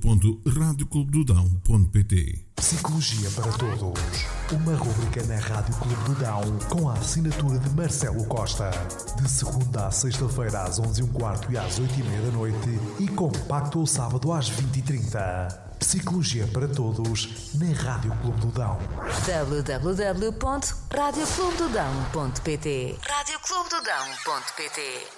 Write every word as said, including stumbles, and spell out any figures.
ponto rádio clube do dão ponto pt. Psicologia para Todos. Uma rubrica na Rádio Clube do Dão com a assinatura de Marcelo Costa. De segunda à sexta-feira às onze e um quarto e às oito e meia da noite e compacto ao sábado às vinte e trinta. Psicologia para Todos na Rádio Clube do Dão. w w w ponto rádio clube do dão ponto pt rádio clube do dão ponto pt